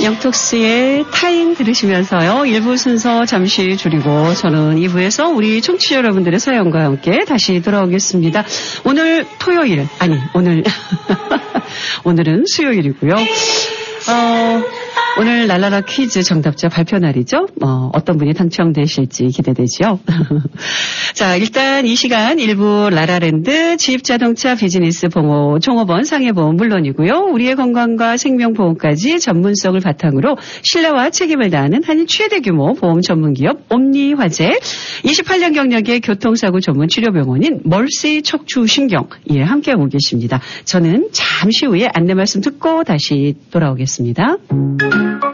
영톡스의 타임 들으시면서요. 1부 순서 잠시 줄이고 저는 2부에서 우리 청취자 여러분들의 사연과 함께 다시 돌아오겠습니다. 오늘 토요일, 아니 오늘은 수요일이고요. 오늘 랄라라 퀴즈 정답자 발표 날이죠. 어떤 분이 당첨되실지 기대되죠. 자, 일단 이 시간 일부 라라랜드 집자동차 비즈니스 보호 종업원 상해보험 물론이고요. 우리의 건강과 생명보험까지 전문성을 바탕으로 신뢰와 책임을 다하는 한 최대 규모 보험 전문기업 옴니화재, 28년 경력의 교통사고 전문 치료병원인 멀시 척추신경, 예, 함께하고 계십니다. 저는 잠시 후에 안내 말씀 듣고 다시 돌아오겠습니다.